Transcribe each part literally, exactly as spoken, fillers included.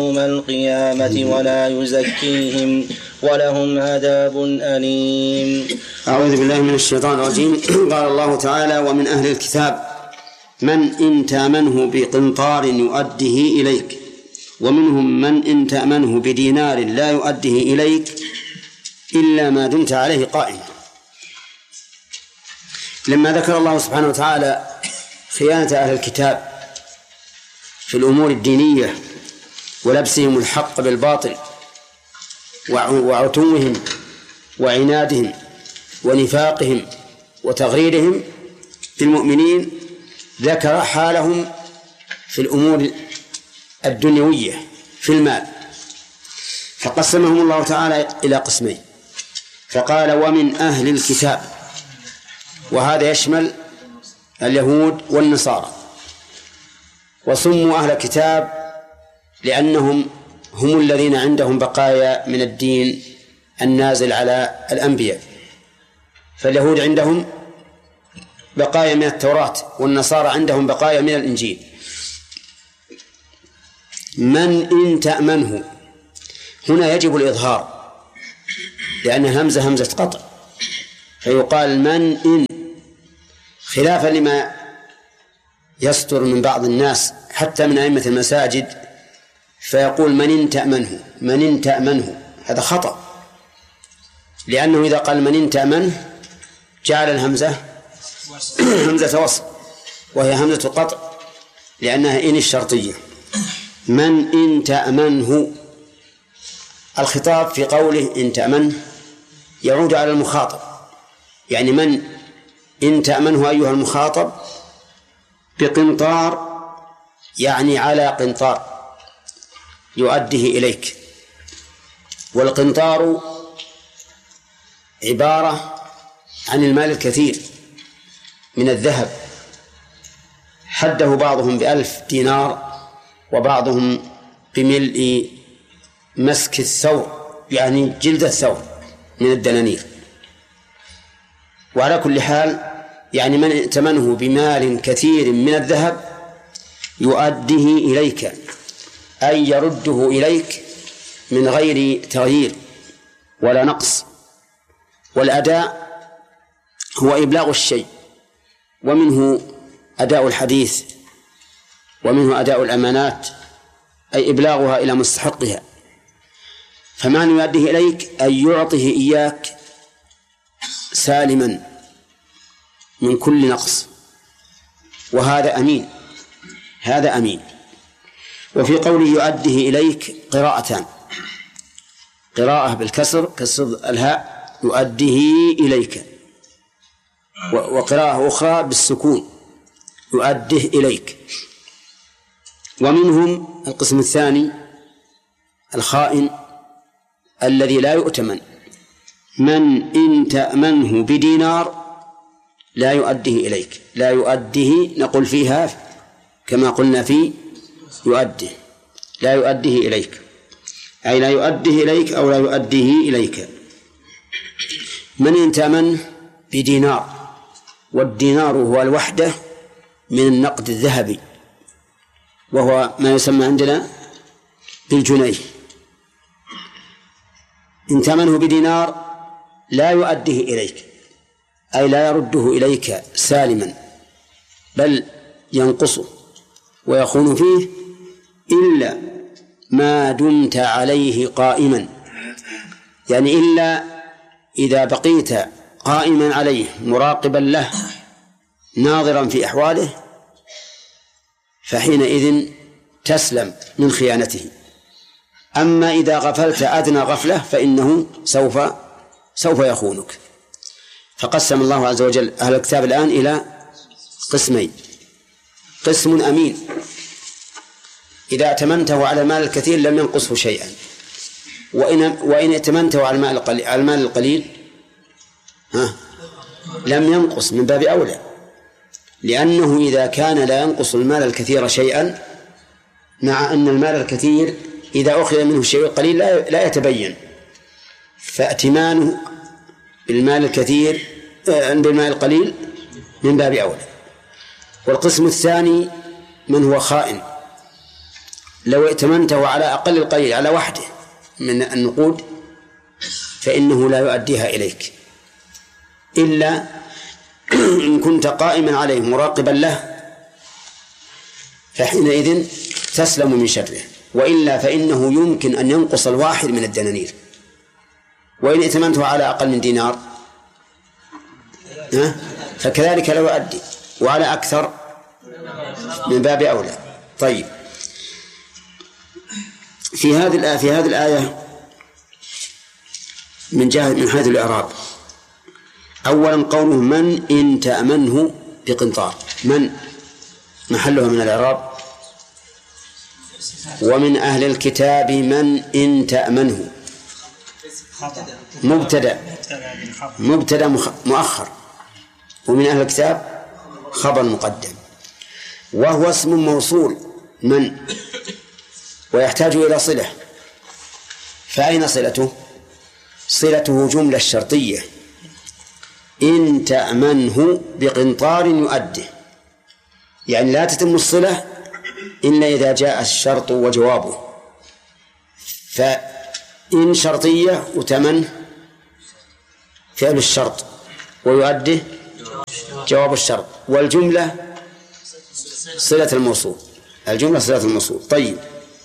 يوم القيامة ولا يزكيهم ولهم عذاب أليم. أعوذ بالله من الشيطان الرجيم. قال الله تعالى: ومن أهل الكتاب من إن تأمنه بقنطار يؤديه إليك ومنهم من إن تأمنه بدينار لا يؤديه إليك إلا ما دمت عليه قائما. لما ذكر الله سبحانه وتعالى خيانة أهل الكتاب في الأمور الدينية ولبسهم الحق بالباطل وعتوهم وعنادهم ونفاقهم وتغريرهم في المؤمنين، ذكر حالهم في الأمور الدنيوية في المال، فقسمهم الله تعالى إلى قسمين، فقال: ومن أهل الكتاب، وهذا يشمل اليهود والنصارى، وسموا أهل الكتاب لأنهم هم الذين عندهم بقايا من الدين النازل على الأنبياء، فاليهود عندهم بقايا من التوراة والنصارى عندهم بقايا من الإنجيل. من إن تأمنه، هنا يجب الإظهار لأن همزة همزة قطع، فيقال من إن، خلافا لما يصدر من بعض الناس حتى من أئمة المساجد، فيقول من إن تأمنه من إن تأمنه، هذا خطأ، لأنه إذا قال من إن تأمنه جعل الهمزة همزة وصل، وهي همزة قطع لأنها إن الشرطية. من إن تأمنه، الخطاب في قوله إن تأمنه يعود على المخاطب، يعني من إن تأمنه أيها المخاطب بقنطار، يعني على قنطار يؤديه إليك. والقنطار عبارة عن المال الكثير من الذهب، حده بعضهم بألف دينار وبعضهم بملء مسك الثور، يعني جلد الثور من الدنانير. وعلى كل حال يعني من ائتمنه بمال كثير من الذهب يؤديه إليك، أي يرده إليك من غير تغيير ولا نقص. والأداء هو إبلاغ الشيء، ومنه أداء الحديث، ومنه أداء الأمانات، أي إبلاغها إلى مستحقها. فمعنى يؤديه إليك أن يعطيه إياك سالما من كل نقص، وهذا أمين، هذا أمين. وفي قوله يؤديه إليك قراءتان: قراءة بالكسر كسر الهاء يؤديه إليك، وقراءة أخرى بالسكون يؤديه إليك. ومنهم القسم الثاني الخائن الذي لا يؤتمن: من إن تأمنه بدينار لا يؤديه إليك. لا يؤديه نقول فيها كما قلنا في يؤديه، لا يؤديه إليك، أي لا يؤديه إليك أو لا يؤديه إليك. من إن تأمنه بدينار، والدينار هو الوحدة من النقد الذهبي، وهو ما يسمى عندنا بالجنيه. إن تأمنه بدينار لا يؤديه إليك، أي لا يرده إليك سالما، بل ينقصه ويخون فيه إلا ما دمت عليه قائما، يعني إلا إذا بقيت قائما عليه مراقبا له ناظرا في أحواله، فحينئذ تسلم من خيانته. أما إذا غفلت أدنى غفلة فإنه سوف سوف يخونك. فقسم الله عز وجل أهل الكتاب الآن إلى قسمين: قسم أمين إذا ائتمنته على المال الكثير لم ينقصه شيئا، وإن وإن ائتمنته على المال القليل على المال القليل ها لم ينقص من باب أولى، لأنه إذا كان لا ينقص المال الكثير شيئا، مع أن المال الكثير إذا أخذ منه الشيء القليل لا لا يتبين، فائتمانه بالمال الكثير بالمال القليل من باب أولى. والقسم الثاني من هو خائن، لو ائتمنته على أقل القليل على وحده من النقود فإنه لا يؤديها إليك إلا إن كنت قائما عليه مراقبا له، فحينئذ تسلم من شره، وإلا فإنه يمكن أن ينقص الواحد من الدنانير. وإن ائتمنته على أقل من دينار فكذلك لا يؤدي، وعلى أكثر من باب أولى. طيب، في هذه الآية في هذه الآية من جهة من حيث الإعراب، أولا قوله من إن تأمنه بقنطار، من محلها من الإعراب. ومن أهل الكتاب من إن تأمنه مبتدأ مبتدأ مؤخر، ومن أهل الكتاب خبر مقدم، وهو اسم موصول من ويحتاج إلى صلة. فأين صلته؟ صلته جملة شرطية، إن تأمنه بقنطار يؤده، يعني لا تتم الصلة إلا إذا جاء الشرط وجوابه. فإن شرطية وتمن فعل الشرط ويؤده جواب الشرط، والجملة صلة الموصول، الجملة صلة الموصول. طيب،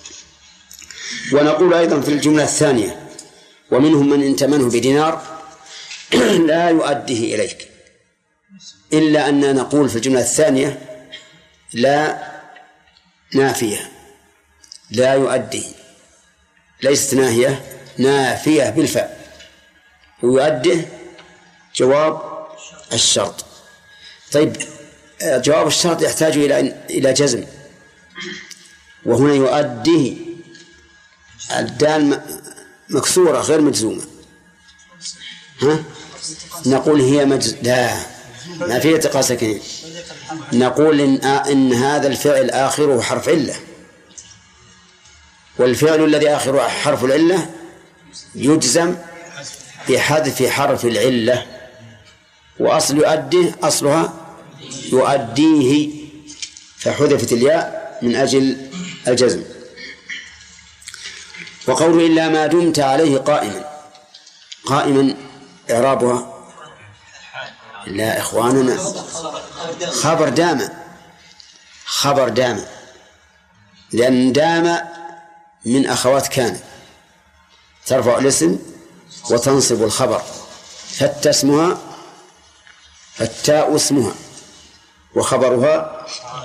ونقول أيضا في الجملة الثانية ومنهم من إن تأمنه بدينار لا يؤديه إليك، إلا أن نقول في الجملة الثانية لا نافية، لا يؤدي، ليست ناهية، نافية بالفاء، ويؤده جواب الشرط. طيب، جواب الشرط يحتاج إلى إلى جزم، وهنا يؤديه الدال مكسورة غير مجزومة، ها؟ نقول هي مجز... لا ما فيه التقاء ساكنين، نقول إن... إن هذا الفعل آخره حرف علة، والفعل الذي آخره حرف العلة يجزم بحذف حرف العلة، وأصل يؤديه أصلها يؤديه، فحذفت الياء من أجل الجزم. وقول إلا ما دمت عليه قائما، قائما إعرابها لا إخواننا خبر دام، خبر دام، لأن دام من أخوات كان ترفع الاسم وتنصب الخبر، فالتاء اسمها فالتاء اسمها وخبرها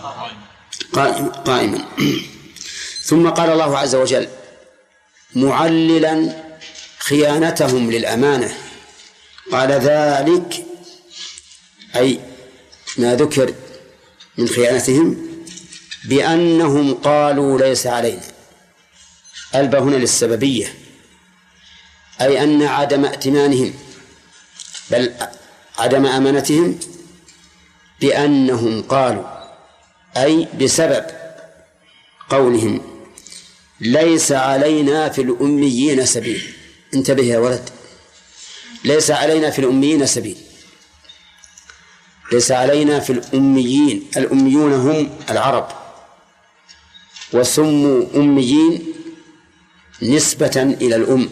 قائما. ثم قال الله عز وجل معللا خيانتهم للأمانة، قال ذلك أي ما ذكر من خيانتهم بأنهم قالوا ليس علينا، الباء هنا للسببية، أي أن عدم ائتمانهم بل عدم أمانتهم بأنهم قالوا، أي بسبب قولهم ليس علينا في الأميين سبيل. انتبه يا ولد، ليس علينا في الأميين سبيل، ليس علينا في الأميين، الأميون هم العرب، وسموا أميين نسبة إلى الأم،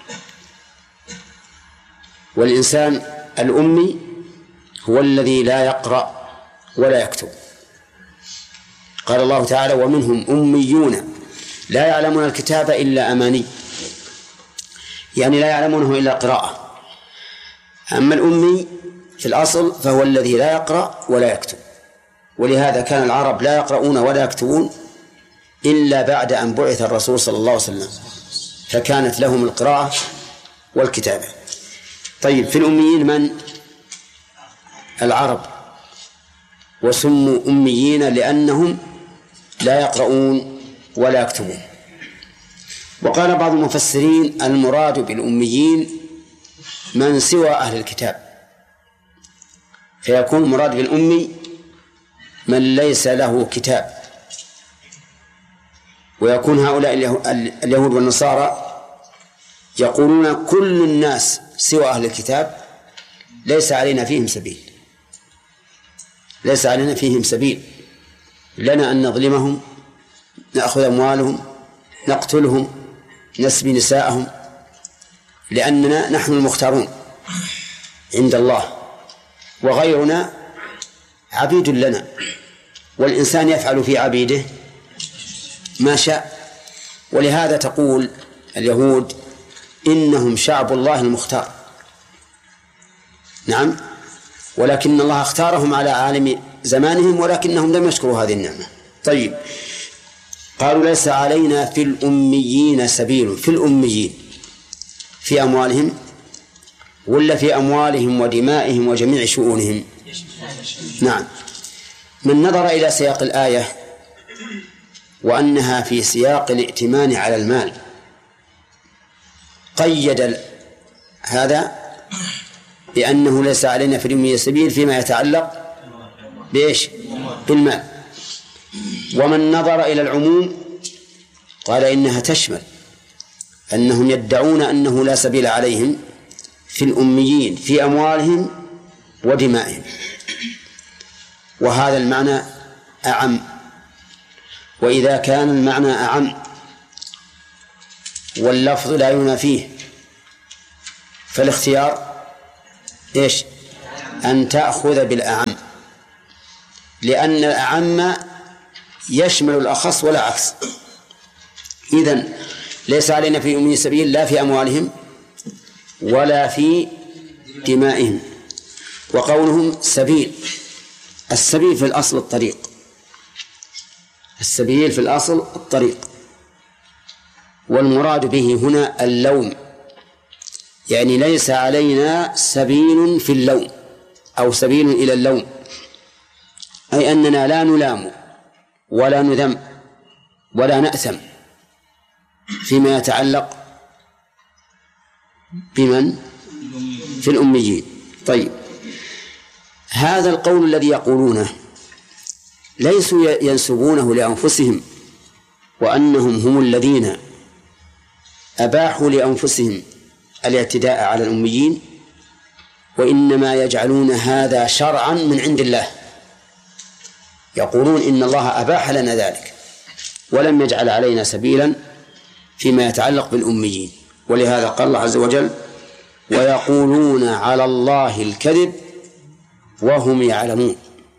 والإنسان الأمي هو الذي لا يقرأ ولا يكتب. قال الله تعالى ومنهم أميون لا يعلمون الكتاب إلا أماني، يعني لا يعلمونه إلا قراءة. أما الأمي في الأصل فهو الذي لا يقرأ ولا يكتب، ولهذا كان العرب لا يقرؤون ولا يكتبون إلا بعد أن بعث الرسول صلى الله عليه وسلم، فكانت لهم القراءة والكتابة. طيب، في الأميين من؟ العرب، وسموا أميين لأنهم لا يقرؤون ولا يكتبون. وقال بعض المفسرين المراد بالأميين من سوى أهل الكتاب، فيكون مراد بالأمي من ليس له كتاب، ويكون هؤلاء اليهود والنصارى يقولون كل الناس سوى أهل الكتاب ليس علينا فيهم سبيل، ليس علينا فيهم سبيل، لنا أن نظلمهم، نأخذ أموالهم، نقتلهم نسبي نساءهم لأننا نحن المختارون عند الله وغيرنا عبيد لنا، والإنسان يفعل في عبيده ما شاء. ولهذا تقول اليهود إنهم شعب الله المختار، نعم، ولكن الله اختارهم على عالم زمانهم ولكنهم لم يشكروا هذه النعمة. طيب، قالوا ليس علينا في الأميين سبيل. في الأميين في أموالهم ولا في أموالهم ودمائهم وجميع شؤونهم؟ نعم. من نظر إلى سياق الآية وأنها في سياق الائتمان على المال قيد هذا بأنه ليس علينا في الأميين سبيل فيما يتعلق بإيش؟ بالمال. ومن نظر إلى العموم قال إنها تشمل أنهم يدعون أنه لا سبيل عليهم في الأميين في أموالهم ودمائهم، وهذا المعنى أعم. وإذا كان المعنى أعم واللفظ لا ينافيه فالاختيار إيش؟ أن تأخذ بالأعم، لأن الأعم يشمل الأخص ولا عكس. إذن ليس علينا في أمي سبيل لا في أموالهم ولا في دمائهم. وقولهم سبيل، السبيل في الأصل الطريق، السبيل في الأصل الطريق، والمراد به هنا اللوم، يعني ليس علينا سبيل في اللوم أو سبيل إلى اللوم، أي أننا لا نلام ولا نذم ولا نأثم فيما يتعلق بمن؟ في الأميين. طيب، هذا القول الذي يقولونه ليسوا ينسبونه لأنفسهم وأنهم هم الذين أباحوا لأنفسهم الاعتداء على الأميين، وإنما يجعلون هذا شرعا من عند الله، يقولون إن الله أباح لنا ذلك ولم يجعل علينا سبيلا فيما يتعلق بالأميين. ولهذا قال الله عز وجل: ويقولون على الله الكذب وهم يعلمون.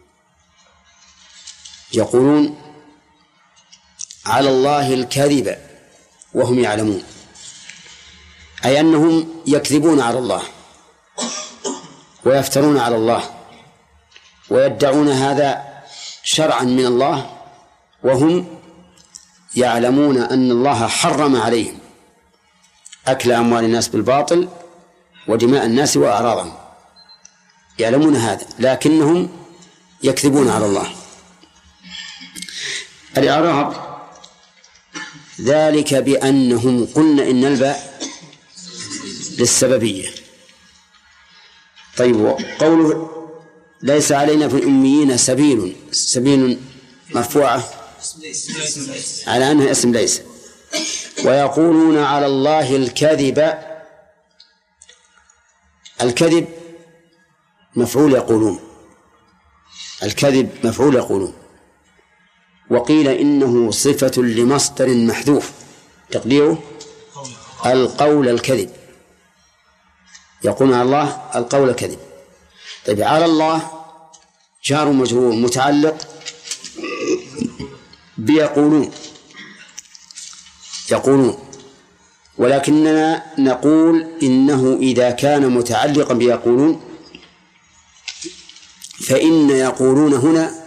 يقولون على الله الكذب وهم يعلمون، أي أنهم يكذبون على الله ويفترون على الله ويدعون هذا شرعا من الله وهم يعلمون أن الله حرم عليهم أكل أموال الناس بالباطل ودماء الناس وأعراضهم، يعلمون هذا لكنهم يكذبون على الله. الإعراب ذلك بأنهم قلنا إن الباء للسببية. طيب، قوله ليس علينا في الأميين سبيل، سبيل مرفوعة على أنها اسم ليس. ويقولون على الله الكذب، الكذب مفعول يقولون، الكذب مفعول يقولون. وقيل إنه صفة لمصدر محذوف تقديره القول الكذب، يقولون على الله القول الكذب. طيب، على الله جار مجرور متعلق بيقولون، يقولون، ولكننا نقول إنه إذا كان متعلقا بيقولون فإن يقولون هنا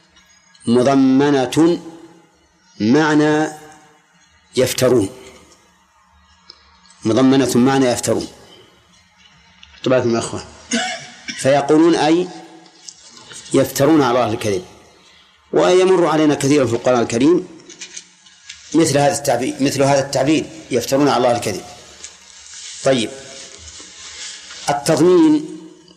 مضمنة معنى يفترون، مضمنة معنى يفترون. طبعاً يا أخوان، فيقولون أي يفترون على الله الكذب. ويمر علينا كثيرا في القرآن الكريم مثل هذا التعبير، مثل هذا التعبير يفترون على الله الكذب. طيب، التضمين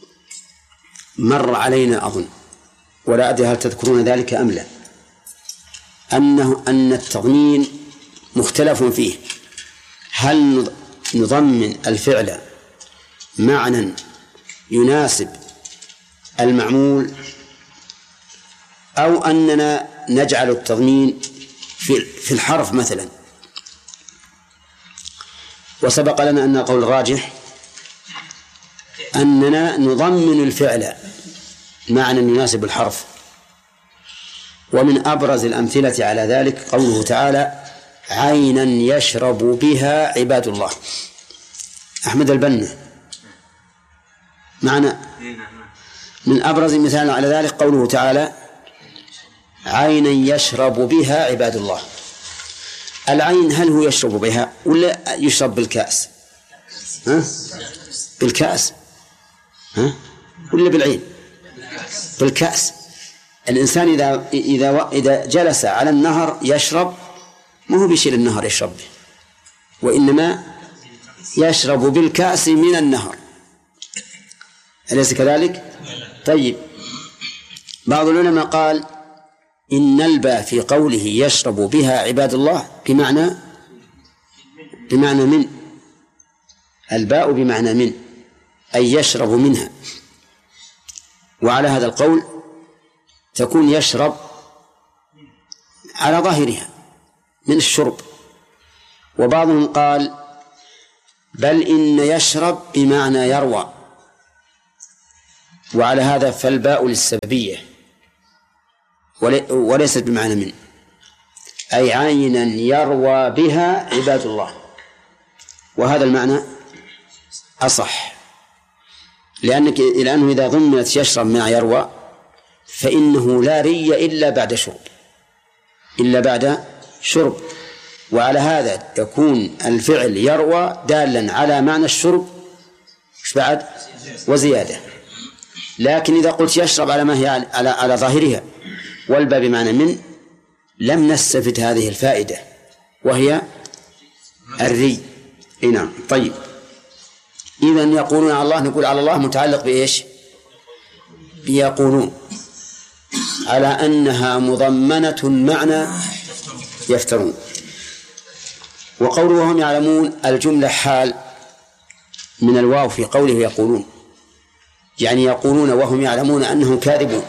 مر علينا أظن، ولا أدري هل تذكرون ذلك أم لا، أنه أن التضمين مختلف فيه، هل نضمن الفعل معنى يناسب المعمول أو أننا نجعل التضمين في في الحرف مثلا وسبق لنا أن القول الراجح أننا نضمن الفعل معنى يناسب الحرف. ومن أبرز الأمثلة على ذلك قوله تعالى عينا يشرب بها عباد الله. أحمد البنا معنا. من أبرز مثال على ذلك قوله تعالى عينا يشرب بها عباد الله. العين هل هو يشرب بها ولا يشرب بالكأس؟ ها؟ بالكأس ها؟ ولا بالعين؟ بالكأس. الإنسان إذا إذا إذا جلس على النهر يشرب، ما هو بيشيل النهر يشرب به، وإنما يشرب بالكأس من النهر، أليس كذلك؟ طيب، بعض العلماء قال إن الباء في قوله يشرب بها عباد الله بمعنى بمعنى من، الباء بمعنى من، أي يشرب منها. وعلى هذا القول تكون يشرب على ظاهرها من الشرب. وبعضهم قال بل إن يشرب بمعنى يروى، وعلى هذا فالباء للسببية وليست بمعنى من، أي عينا يروى بها عباد الله. وهذا المعنى أصح، لأنك لأنه إذا ضمنت يشرب مع يروى فإنه لا ري إلا بعد شرب إلا بعد شرب وعلى هذا يكون الفعل يروى دالا على معنى الشرب إيش بعد وزيادة. لكن إذا قلت يشرب على ما هي على على ظاهرها والباء بمعنى من، لم نستفد هذه الفائدة وهي الري. نعم. طيب، إذن يقولون على الله، نقول على الله متعلق بإيش؟ يقولون على أنها مضمنة معنى يفترون. وقوله وهم يعلمون الجملة حال من الواو في قوله يقولون، يعني يقولون وهم يعلمون أنهم كاذبون،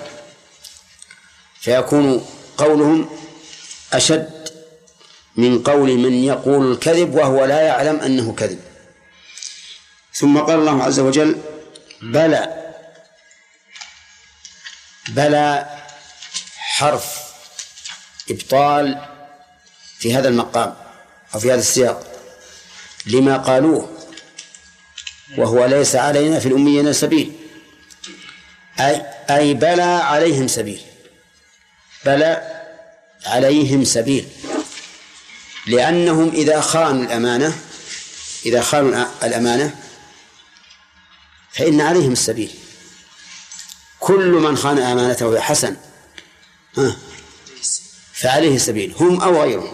فيكون قولهم أشد من قول من يقول الكذب وهو لا يعلم أنه كذب. ثم قال الله عز وجل بلى. بلى حرف إبطال في هذا المقام أو في هذا السياق لما قالوه، وهو ليس علينا في الأميين سبيل، أي, أي بلى عليهم سبيل، بلى عليهم سبيل، لأنهم إذا خانوا الأمانة إذا خانوا الأمانة فإن عليهم السبيل. كل من خان أمانته حسن فعليه السبيل، هم أو غيرهم.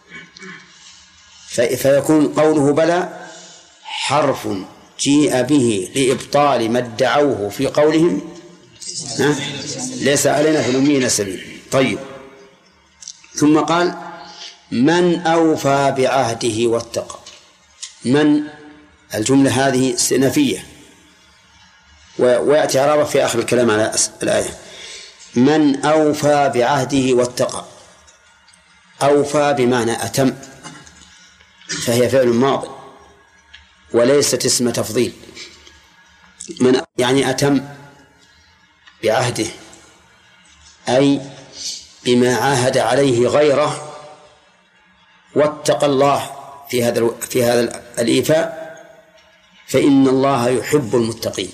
فيكون قوله بلى حرف جيء به لإبطال ما ادعوه في قولهم ليس علينا في الأميين سبيل. طيب، ثم قال من أوفى بعهده واتقى. من الجملة هذه استئنافية ويأتي إعرابها في آخر الكلام على الآية. من أوفى بعهده واتقى. أوفى بمعنى أتم، فهي فعل ماضي وليست اسم تفضيل. من يعني أتم بعهده، أي بما عاهد عليه غيره، واتقى الله في هذا في هذا الإيفاء، فإن الله يحب المتقين.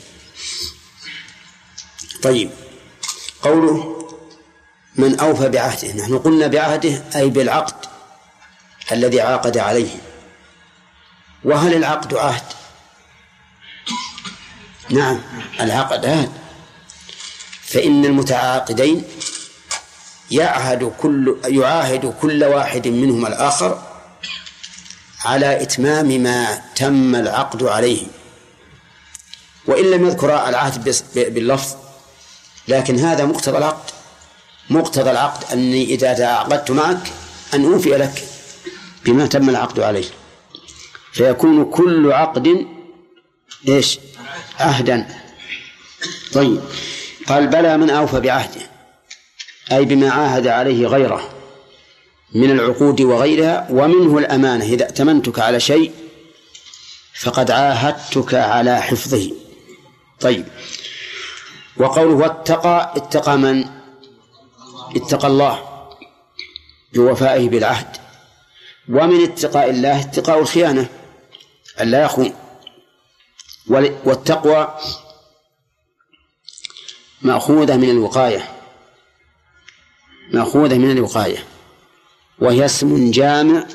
طيب، قوله من أوفى بعهده، نحن قلنا بعهده أي بالعقد الذي عاقد عليه. وهل العقد عهد؟ نعم، العقد عهد، فإن المتعاقدين يعهد كل يعاهد كل واحد منهما الآخر على إتمام ما تم العقد عليه، وإن لم يذكر العهد باللفظ، لكن هذا مقتضى العقد. مقتضى العقد أني إذا تعاقدت معك أن أوفي لك بما تم العقد عليه، فيكون كل عقد إيش؟ عهدا. طيب، قال بلى من أوفى بعهده، أي بما عاهد عليه غيره من العقود وغيرها، ومنه الأمانة. إذا ائتمنتك على شيء فقد عاهدتك على حفظه. طيب، وقوله واتقى، اتقى من؟ اتقى الله بوفائه بالعهد. ومن اتقاء الله اتقاء الخيانة، ألا يخون. والتقوى مأخوذة من الوقاية، مأخوذة من الوقاية، وهي اسم جامع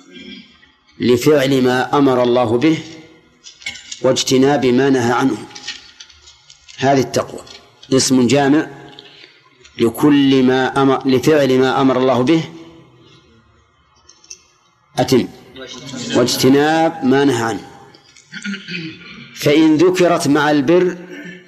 لفعل ما أمر الله به واجتناب ما نهى عنه. هذه التقوى اسم جامع لكل ما أمر لفعل ما أمر الله به أتم واجتناب ما نهى عنه. فإن ذكرت مع البر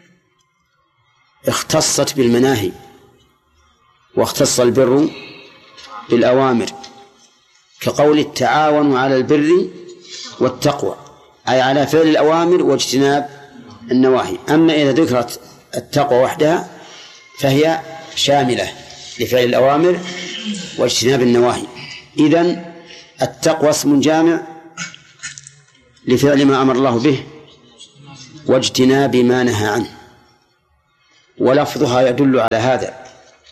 اختصت بالمناهي، واختص البر بالأوامر، كقول التعاونوا على البر والتقوى، أي على فعل الأوامر واجتناب النواهي. أما إذا ذكرت التقوى وحدها فهي شاملة لفعل الأوامر واجتناب النواهي. إذن التقوى اسم جامع لفعل ما أمر الله به واجتناب ما نهى عنه، ولفظها يدل على هذا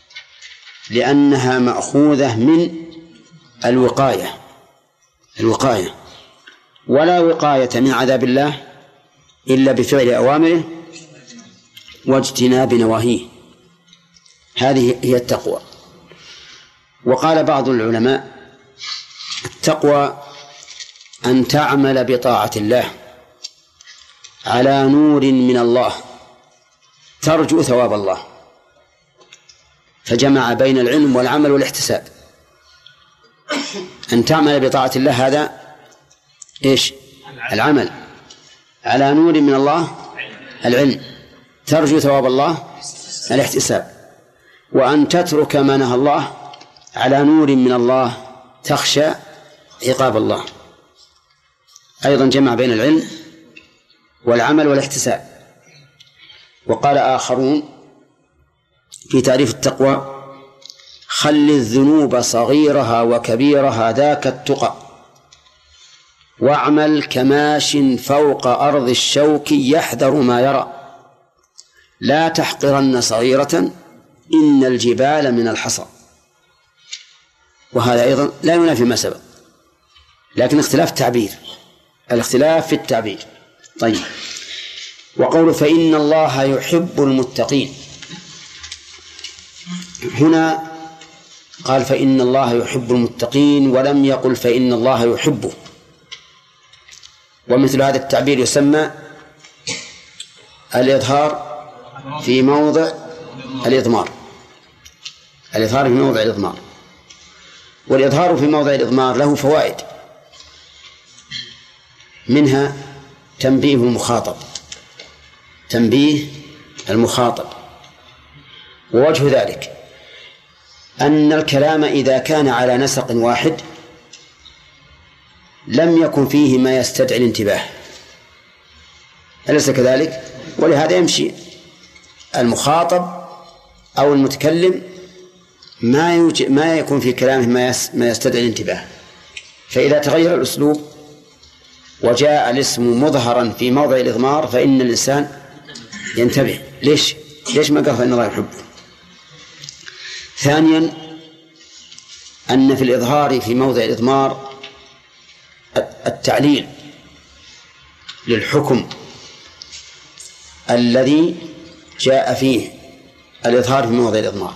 لأنها مأخوذة من الوقاية الوقاية ولا وقاية من عذاب الله إلا بفعل أوامره واجتناب نواهيه. هذه هي التقوى. وقال بعض العلماء التقوى أن تعمل بطاعة الله على نور من الله ترجو ثواب الله، فجمع بين العلم والعمل والاحتساب. أن تعمل بطاعة الله هذا إيش؟ العمل. على نور من الله العلم، ترجو ثواب الله الاحتساب. وأن تترك ما نهى الله على نور من الله تخشى عقاب الله. أيضا جمع بين العلم والعمل والاحتساب. وقال آخرون في تعريف التقوى خل الذنوب صغيرها وكبيرها ذاك التقى، واعمل كماش فوق أرض الشوك يحذر ما يرى، لا تحقرن صغيرة إن الجبال من الحصى. وهذا أيضا لا ينافي ما سبق، لكن اختلاف تعبير، الاختلاف في التعبير. طيب، وقول فإن الله يحب المتقين، هنا قال فإن الله يحب المتقين ولم يقل فإن الله يحبه. ومثل هذا التعبير يسمى الإظهار في موضع الإضمار، الإظهار في موضع الإضمار. والإظهار في موضع الإضمار له فوائد، منها تنبيه المخاطب تنبيه المخاطب ووجه ذلك أن الكلام إذا كان على نسق واحد لم يكن فيه ما يستدعي الانتباه، أليس كذلك؟ ولهذا يمشي المخاطب أو المتكلم ما يوجد ما يكون في كلامه ما ما يستدعي الانتباه. فإذا تغير الأسلوب وجاء الاسم مظهرا في موضع الإضمار فإن الإنسان ينتبه. ليش؟ ليش ما قال فإن الله يحبه؟ ثانيا أن في الإظهار في موضع الإضمار التعليل للحكم الذي جاء فيه الإظهار في موضع الإضمار،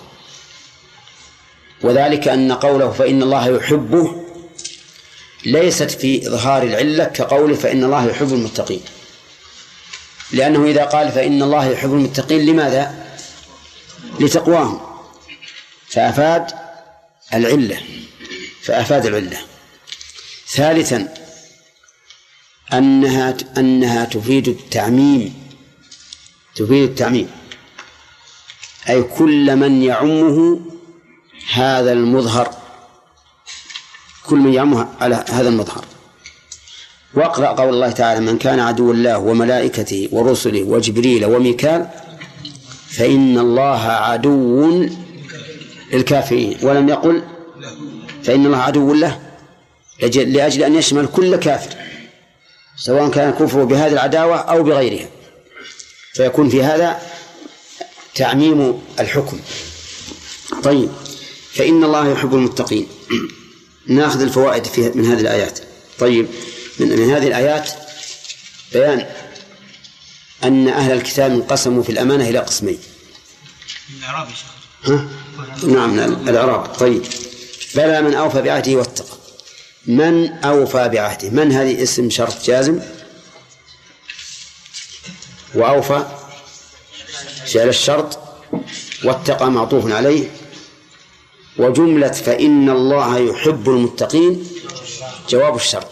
وذلك أن قوله فإن الله يحبه ليست في إظهار العلة كقوله فإن الله يحب المتقين، لأنه إذا قال فإن الله يحب المتقين لماذا؟ لتقواهم، فأفاد العلة فأفاد العلة. ثالثا أنها أنها تفيد التعميم تفيد التعميم أي كل من يعمه هذا المظهر، كل من يعمه على هذا المظهر. واقرأ قول الله تعالى من كان عدو الله وملائكته ورسله وجبريل وميكال فإن الله عدو للكافرين، ولم يقل فإن الله عدو له لأجل أن يشمل كل كافر، سواء كان الكفر بهذه العداوة أو بغيرها، فيكون في هذا تعميم الحكم. طيب، فإن الله يحب المتقين. نأخذ الفوائد في من هذه الآيات. طيب، من, من هذه الآيات بيان أن أهل الكتاب انقسموا في الأمانة إلى قسمين. الإعراب يا شيخ. ها؟ نعم، الإعراب. طيب، بلى من أوفى بعهده واتقى. من أوفى بعهده، من هذه اسم شرط جازم، وأوفى فعل الشرط، واتقى معطوف عليه، وجملة فإن الله يحب المتقين جواب الشرط.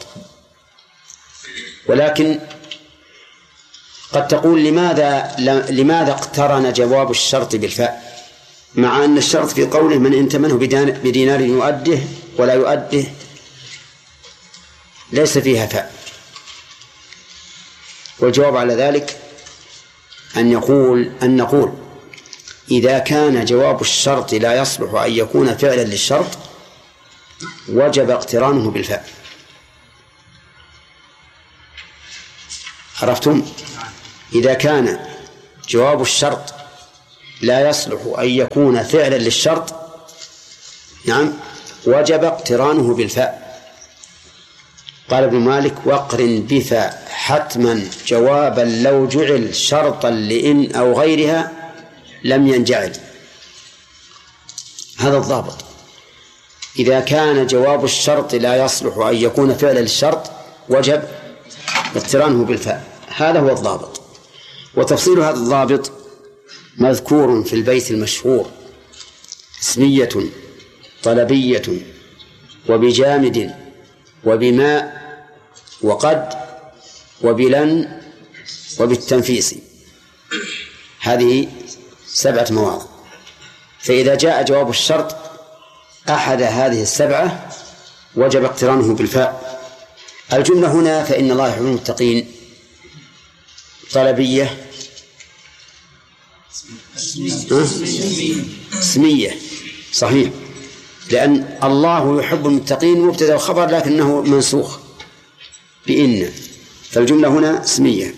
ولكن قد تقول لماذا لماذا اقترن جواب الشرط بالفاء، مع أن الشرط في قوله من ائتمنه بدينار يؤده ولا يؤده ليس فيها فاء؟ والجواب على ذلك أن يقول أن نقول إذا كان جواب الشرط لا يصلح أن يكون فعلا للشرط وجب اقترانه بالفاء. عرفتم؟ إذا كان جواب الشرط لا يصلح أن يكون فعلا للشرط، نعم، وجب اقترانه بالفاء. قال ابن مالك: واقرن بفاء حتما جوابا لو جعل شرطا لإن أو غيرها لم ينجعل. هذا الضابط. إذا كان جواب الشرط لا يصلح أن يكون فعلا للشرط وجب اقترانه بالفاء. هذا هو الضابط. وتفصيل هذا الضابط مذكور في البيت المشهور: اسمية طلبية وبجامد وبماء وقد وبلن وبالتنفيس. هذه سبعة مواضع. فإذا جاء جواب الشرط أحد هذه السبعة وجب اقترانه بالفاء. الجملة هنا فإن الله يحب المتقين طلبية اسمية، صحيح، لأن الله يحب المتقين مبتدأ وخبر لكنه منسوخ بإن، فالجملة هنا اسمية.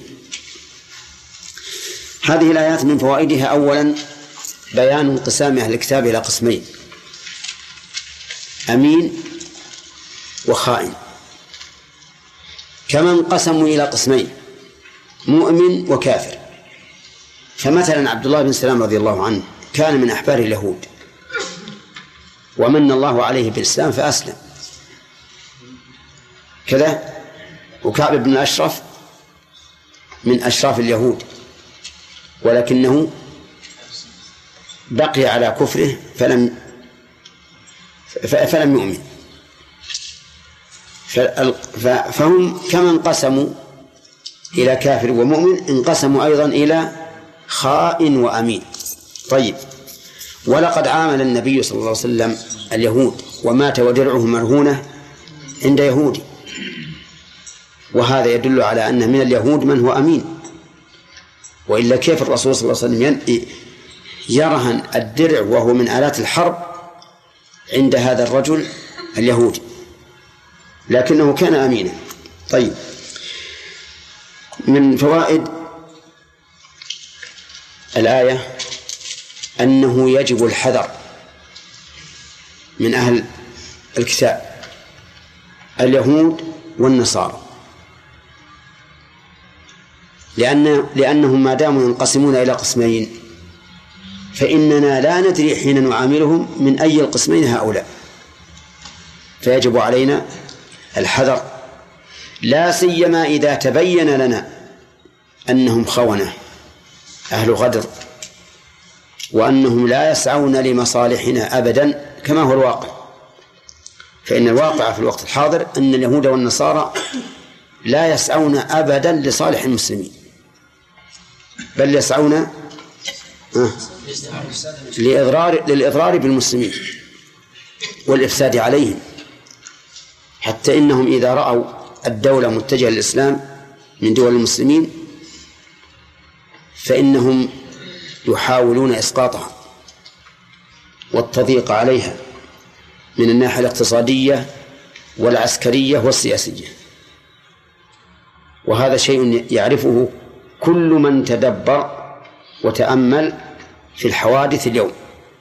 هذه الآيات من فوائدها أولا بيان انقسام أهل الكتاب إلى قسمين: أمين وخائن. كما انقسموا إلى قسمين: مؤمن وكافر. فمثلا عبد الله بن سلام رضي الله عنه كان من أحبار اليهود، ومن الله عليه بالإسلام فأسلم كذا. وكعب بن أشرف من أشراف اليهود، ولكنه بقي على كفره فلم فلم يؤمن. فهم كما انقسموا إلى كافر ومؤمن انقسموا أيضا إلى خائن وأمين. طيب، ولقد عامل النبي صلى الله عليه وسلم اليهود ومات ودرعه مرهونة عند يهودي، وهذا يدل على أن من اليهود من هو أمين، وإلا كيف الرسول صلى الله عليه وسلم يرهن الدرع وهو من آلات الحرب عند هذا الرجل اليهودي، لكنه كان أمينا. طيب، من فوائد الآية أنه يجب الحذر من أهل الكتاب اليهود والنصارى، لأن لأنهم ما داموا ينقسمون إلى قسمين فإننا لا ندري حين نعاملهم من أي القسمين هؤلاء، فيجب علينا الحذر، لا سيما إذا تبين لنا أنهم خونة أهل غدر، وأنهم لا يسعون لمصالحنا أبدا كما هو الواقع. فإن الواقع في الوقت الحاضر أن اليهود والنصارى لا يسعون أبدا لصالح المسلمين، بل يسعون لإضرار للإضرار بالمسلمين والإفساد عليهم، حتى إنهم إذا رأوا الدولة متجهة للإسلام من دول المسلمين فإنهم يحاولون إسقاطها والتضييق عليها من الناحية الاقتصادية والعسكرية والسياسية. وهذا شيء يعرفه كل من تدبر وتأمل في الحوادث اليوم.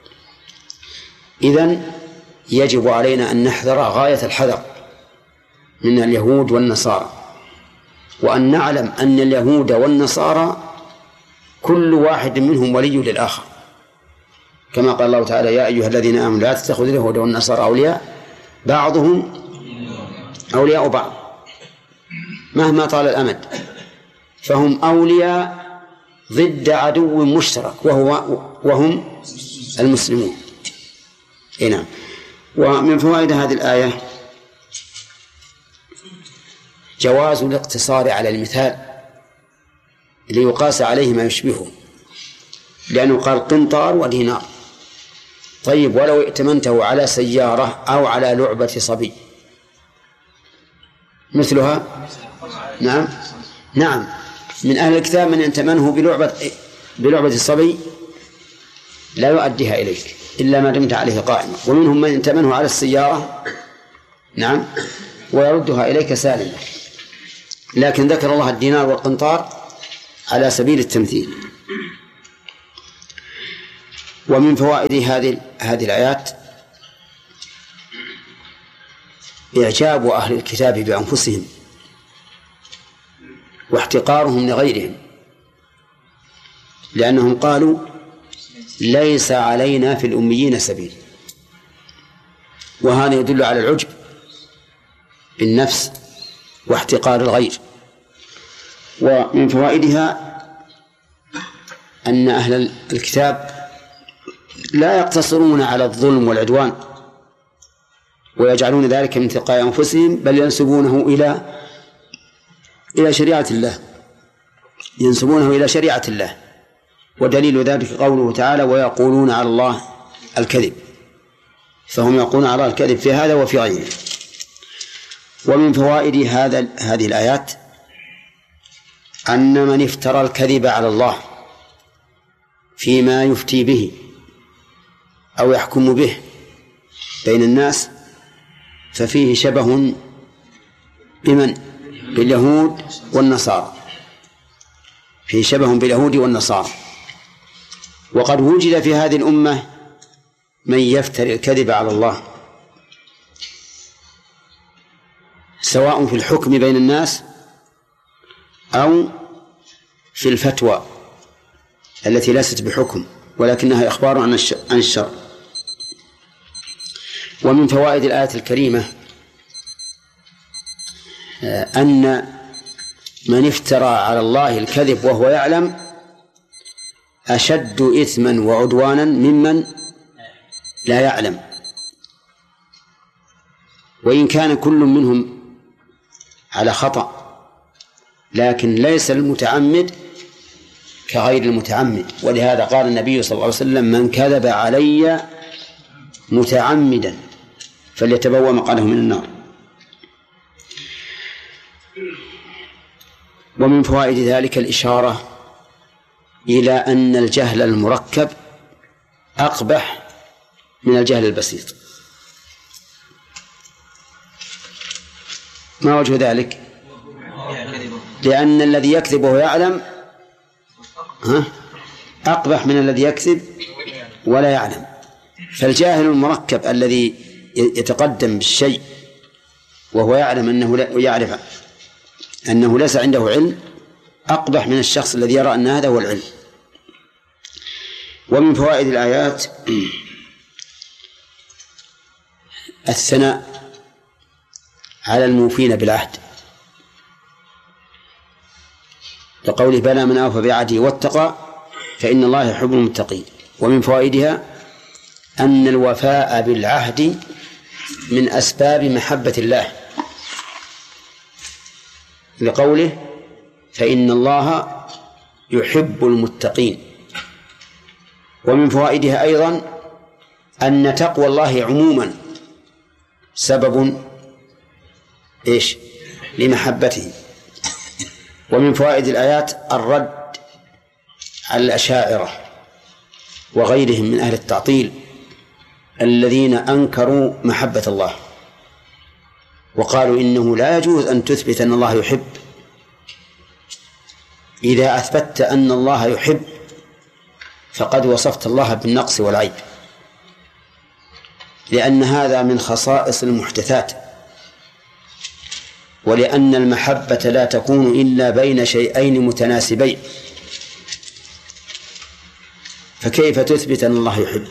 إذن يجب علينا أن نحذر غاية الحذر من اليهود والنصارى، وأن نعلم أن اليهود والنصارى كل واحد منهم ولي للآخر، كما قال الله تعالى: يا أيها الذين آمنوا لا تتخذوا اليهود والنصارى أولياء بعضهم أولياء بعض مهما طال الأمد، فهم أولياء ضد عدو مشترك وهو وهم المسلمون. نعم. ومن فوائد هذه الآية جواز الاقتصار على المثال ليقاس عليه ما يشبهه، لأنه قال قنطار ودينار. طيب ولو ائتمنته على سيارة أو على لعبة صبي مثلها؟ نعم نعم من أهل الكتاب من ائتمنه بلعبة بلعبة الصبي لا يؤديها إليك إلا ما دمت عليه قائما، ومنهم من ائتمنه على السيارة نعم ويردها إليك سالما، لكن ذكر الله الدينار والقنطار على سبيل التمثيل. ومن فوائد هذه هذه الآيات إعجاب أهل الكتاب بأنفسهم واحتقارهم لغيرهم، لأنهم قالوا: ليس علينا في الأميين سبيل. وهذا يدل على العجب بالنفس واحتقار الغير. ومن فوائدها أن أهل الكتاب لا يقتصرون على الظلم والعدوان ويجعلون ذلك من تلقاء أنفسهم، بل ينسبونه إلى إلى شريعة الله ينسبونه إلى شريعة الله. ودليل ذلك قوله تعالى: ويقولون على الله الكذب، فهم يقولون على الله الكذب في هذا وفي غيره. ومن فوائد هذا هذه الآيات أن من افترى الكذب على الله فيما يفتي به أو يحكم به بين الناس ففيه شبه بمن؟ باليهود والنصارى، فيه شبه باليهود والنصارى. وقد وجد في هذه الأمة من يفتري الكذب على الله، سواء في الحكم بين الناس أو في الفتوى التي ليست بحكم ولكنها إخبار عن الشرع. ومن فوائد الآية الكريمة أن من افترى على الله الكذب وهو يعلم أشد إثما وعدوانا ممن لا يعلم، وإن كان كل منهم على خطأ، لكن ليس المتعمد كغير المتعمد. ولهذا قال النبي صلى الله عليه وسلم: من كذب علي متعمدا فليتبوأ مقعده من النار. ومن فوائد ذلك الإشارة إلى أن الجهل المركب أقبح من الجهل البسيط. ما وجه ذلك؟ لأن الذي يكذب وهو يعلم أقبح من الذي يكذب ولا يعلم. فالجاهل المركب الذي يتقدم بالشيء وهو يعلم أنه لا يعرف أنه ليس عنده علم أقبح من الشخص الذي يرى أن هذا هو العلم. ومن فوائد الآيات الثناء على الموفين بالعهد، لقوله: بلى من أوفى بعهده واتقى فإن الله يحب المتقين. ومن فوائدها أن الوفاء بالعهد من أسباب محبة الله، لقوله: فإن الله يحب المتقين. ومن فوائدها أيضا أن تقوى الله عموما سبب إيش؟ لمحبته. ومن فوائد الآيات الرد على الأشاعرة وغيرهم من أهل التعطيل الذين أنكروا محبة الله وقالوا إنه لا يجوز أن تثبت أن الله يحب إذا أثبتت أن الله يحب فقد وصفت الله بالنقص والعيب، لأن هذا من خصائص المحدثات، ولأن المحبة لا تكون إلا بين شيئين متناسبين، فكيف تثبت أن الله يحب؟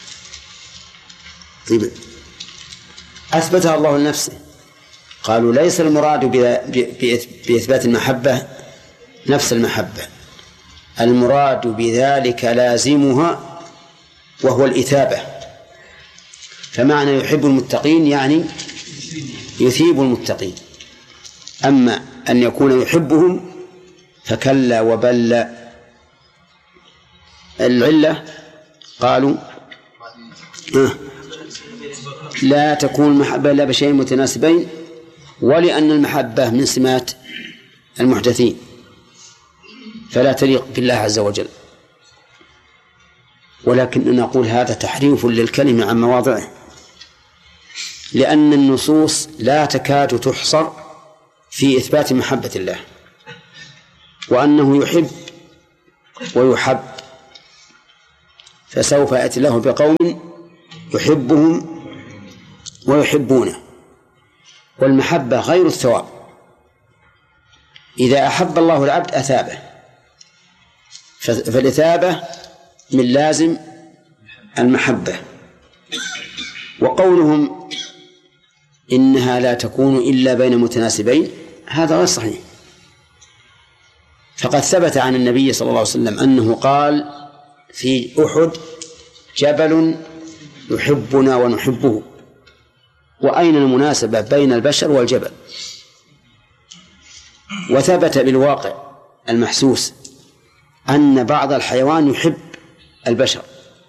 طيب أثبتها الله لنفسه، قالوا ليس المراد بإثبات المحبة نفس المحبة، المراد بذلك لازمها وهو الإثابة. فمعنى يحب المتقين يعني يثيب المتقين، أما أن يكون يحبهم فكلا وبل. العلة قالوا آه لا تكون المحبة إلا بشيء متناسبين، ولأن المحبة من سمات المحدثين فلا تليق بالله عز وجل. ولكن نقول هذا تحريف للكلمة عن مواضعه، لأن النصوص لا تكاد تحصر في إثبات محبة الله، وأنه يحب ويحب، فسوف يأتي الله بقوم يحبهم ويحبونه، والمحبة غير الثواب. إذا أحب الله العبد أثابه، فالإثابة من لازم المحبة. وقولهم إنها لا تكون إلا بين متناسبين هذا غير صحيح، فقد ثبت عن النبي صلى الله عليه وسلم أنه قال في أحد جبل يحبنا ونحبه. وأين المناسبة بين البشر والجبل؟ وثبت بالواقع المحسوس أن بعض الحيوان يحب البشر،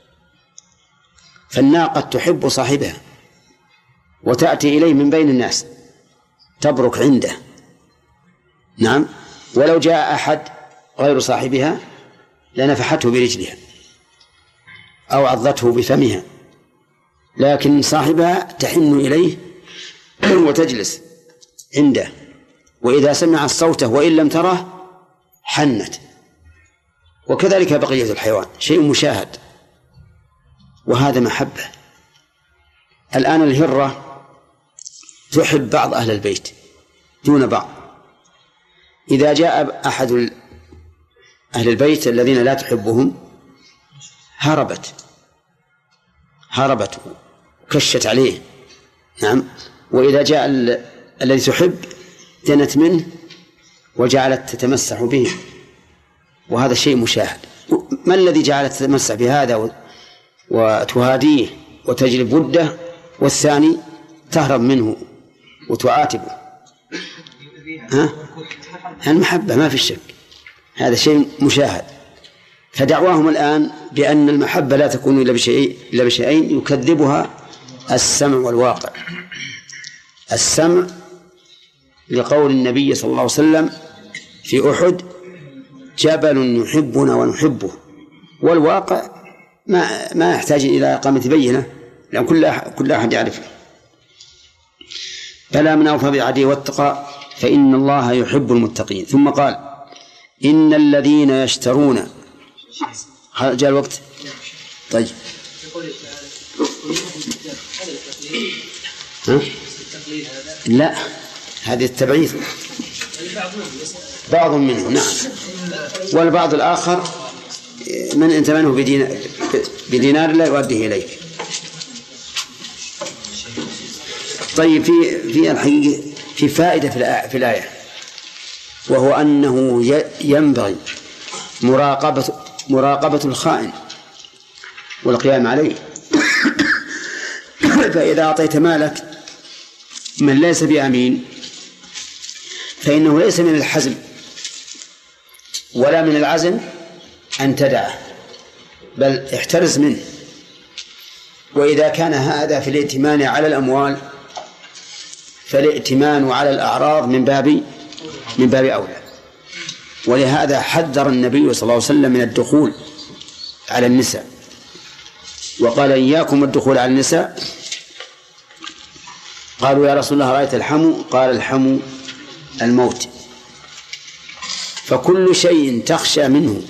فالناقة تحب صاحبها وتأتي إليه من بين الناس تبرك عنده، نعم، ولو جاء أحد غير صاحبها لنفحته برجلها أو عضته بفمها، لكن صاحبها تحن إليه وتجلس عنده، وإذا سمعت صوته وإن لم تره حنت. وكذلك بقية الحيوان شيء مشاهد، وهذا محبة. الآن الهرة تحب بعض أهل البيت دون بعض، إذا جاء أحد أهل البيت الذين لا تحبهم هربت هربت وكشت عليه، نعم، وإذا جاء الذي تحب دنت منه وجعلت تتمسح به، وهذا شيء مشاهد. ما الذي جعلت تتمسح بهذا وتهاديه وتجلب وده، والثاني تهرب منه وتعاتبه؟ ها؟ المحبة ما في الشك، هذا شيء مشاهد. فدعواهم الآن بأن المحبة لا تكون إلا بشيء إلا بشيئين يكذبها السمع والواقع. السمع لقول النبي صلى الله عليه وسلم في أحد جبل يحبنا ونحبه، والواقع ما ما يحتاج إلى إقامة بينة، لأن كل أحد كل أحد يعرفه. فلا من أوفى بالعدل والتقى فإن الله يحب المتقين. ثم قال إن الذين يشترون، جاء الوقت. طيب ها؟ لا، هذه التبعيث بعض منه، نعم، والبعض الآخر من أنت منه بدينار, بدينار لا يؤديه إليك. طيب في في الحقيقة في فائدة في الآية، وهو أنه ينبغي مراقبة مراقبة الخائن والقيام عليه. فإذا أعطيت مالك من ليس بأمين فإنه ليس من الحزم ولا من العزم أن تدعه، بل احترز منه. وإذا كان هذا في الائتمان على الأموال فالائتمان على الأعراض من باب من باب أولى. ولهذا حذر النبي صلى الله عليه وسلم من الدخول على النساء، وقال إياكم الدخول على النساء. قالوا يا رسول الله رأيت الحمو؟ قال الحمو الموت. فكل شيء تخشى منه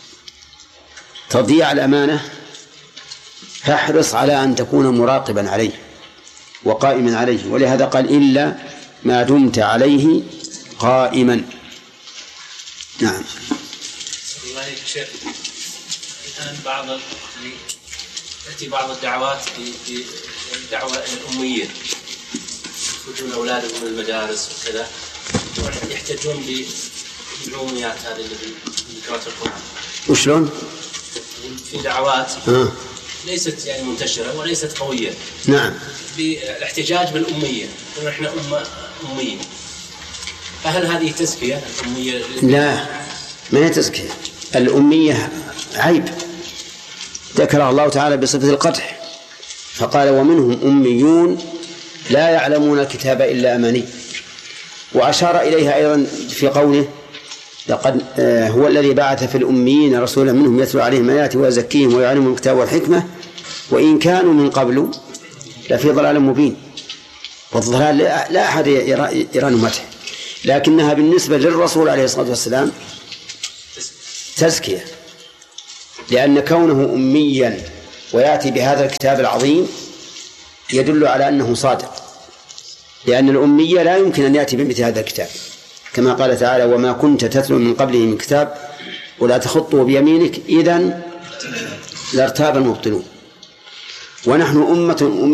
تضيع الأمانة فاحرص على أن تكون مراقبا عليه وقائما عليه، ولهذا قال إلا ما دمت عليه قائما. نعم. الله عليك شيخ، الآن بعض تأتي بعض الدعوات بدعوة الأميين يخرجون أولادهم من المدارس وكذا يحتاجون بالأميات هذه اللي بقراءة القرآن. وشلون؟ في دعوات آه. ليست يعني منتشرة وليست قوية. نعم. بالاحتجاج بالأمية، نحن أمة أميين، فهل هذه تزكية الأمية؟ لا، ما هي تزكية. الأمية عيب ذكر الله تعالى بصفة القدح، فقال ومنهم أميون لا يعلمون الكتاب إلا أماني، وأشار إليها أيضا في قوله لقد آه هو الذي بعث في الأميين رسولا منهم يتلو عليهم آياته ويزكيهم ويعلمهم الكتاب والحكمة وإن كانوا من قبل لفي ضلال مبين. والضلال لا أحد يرى نمته، لكنها بالنسبة للرسول عليه الصلاة والسلام تزكية، لأن كونه أميا ويأتي بهذا الكتاب العظيم يدل على أنه صادق، لأن الأمية لا يمكن أن يأتي بمثل هذا الكتاب، كما قال تعالى وما كنت تتلو من قبله من كتاب ولا تخطه بيمينك إذن لارتاب المبطلون. ونحن أمة